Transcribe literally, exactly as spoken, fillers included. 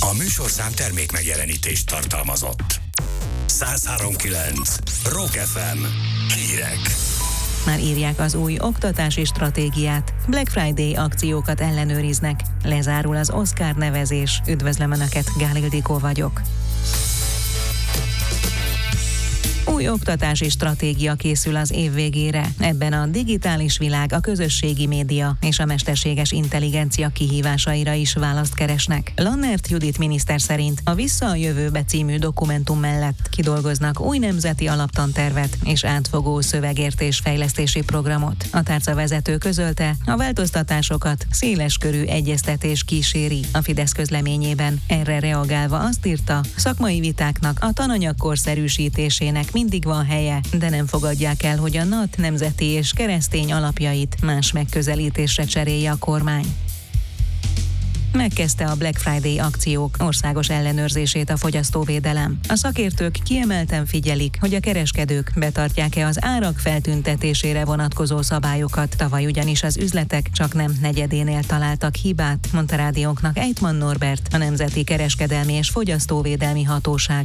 A műsorszám termék megjelenítést tartalmazott. száz három kilenc Rock ef em. Hírek. Már írják az új oktatási stratégiát. Black Friday akciókat ellenőriznek. Lezárul az Oscar nevezés. Üdvözlöm Önöket, Gál Ildikó vagyok. Új oktatási stratégia készül az év végére. Ebben a digitális világ, a közösségi média és a mesterséges intelligencia kihívásaira is választ keresnek. Lannert Judit miniszter szerint a Vissza a jövőbe című dokumentum mellett kidolgoznak új nemzeti alaptantervet és átfogó szövegértés-fejlesztési programot. A tárcavezető közölte, a változtatásokat széleskörű egyeztetés kíséri. A Fidesz közleményében erre reagálva azt írta, szakmai vitáknak, a tananyag korszerűsítésének mindig van helye, de nem fogadják el, hogy a en á té nemzeti és keresztény alapjait más megközelítésre cserélje a kormány. Megkezdte a Black Friday akciók országos ellenőrzését a fogyasztóvédelem. A szakértők kiemelten figyelik, hogy a kereskedők betartják-e az árak feltüntetésére vonatkozó szabályokat. Tavaly ugyanis az üzletek csak nem negyedénél találtak hibát, mondta rádiónknak Ejtman Norbert, a Nemzeti Kereskedelmi és Fogyasztóvédelmi Hatóság